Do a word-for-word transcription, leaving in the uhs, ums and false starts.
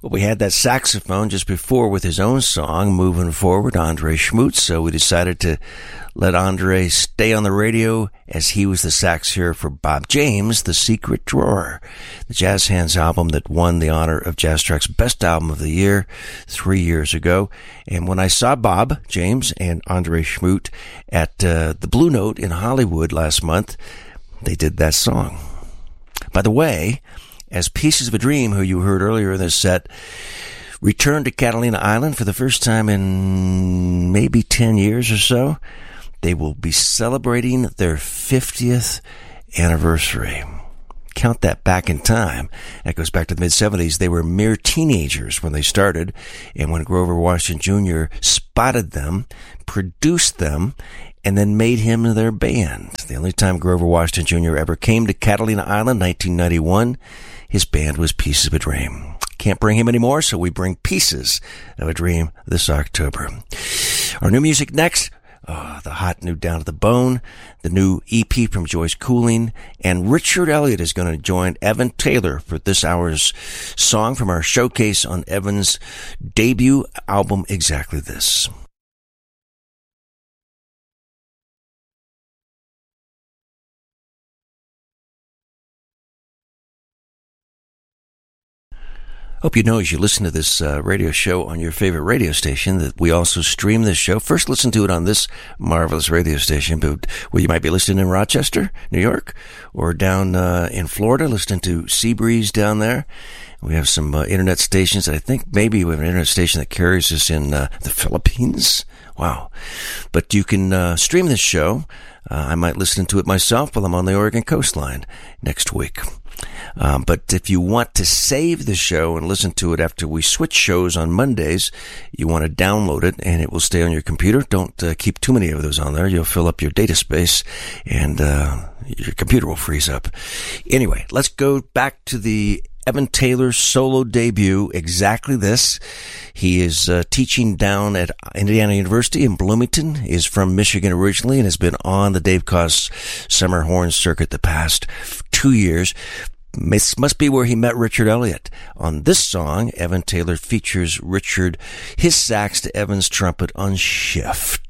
Well, we had that saxophone just before with his own song, Moving Forward, Andre Schmutz, so we decided to let Andre stay on the radio as he was the sax here for Bob James, The Secret Drawer, the Jazz Hands album that won the honor of Jazz Track's Best Album of the Year three years ago. And when I saw Bob James and Andre Schmutz at uh, the Blue Note in Hollywood last month, they did that song. By the way, as Pieces of a Dream, who you heard earlier in this set, returned to Catalina Island for the first time in maybe ten years or so, they will be celebrating their fiftieth anniversary. Count that back in time. That goes back to the mid-seventies. They were mere teenagers when they started, and when Grover Washington Junior spotted them, produced them, and then made him their band. The only time Grover Washington Junior ever came to Catalina Island, nineteen ninety-one, his band was Pieces of a Dream. Can't bring him anymore, so we bring Pieces of a Dream this October. Our new music next, oh, the hot new Down to the Bone, the new E P from Joyce Cooling, and Richard Elliott is going to join Evan Taylor for this hour's song from our showcase on Evan's debut album, Exactly This. Hope you know as you listen to this uh, radio show on your favorite radio station that we also stream this show. First, listen to it on this marvelous radio station, but well, you might be listening in Rochester, New York, or down uh, in Florida, listening to Seabreeze down there. We have some uh, internet stations. I think maybe we have an internet station that carries us in uh, the Philippines. Wow. But you can uh, stream this show. Uh, I might listen to it myself while I'm on the Oregon coastline next week. Um, but if you want to save the show and listen to it after we switch shows on Mondays, you want to download it and it will stay on your computer. Don't uh, keep too many of those on there. You'll fill up your data space and uh, your computer will freeze up. Anyway, let's go back to the Evan Taylor solo debut, Exactly This. He is uh, teaching down at Indiana University in Bloomington, is from Michigan originally, and has been on the Dave Koz Summer Horn Circuit the past two years. This must be where he met Richard Elliott. On this song, Evan Taylor features Richard, his sax to Evan's trumpet on shift.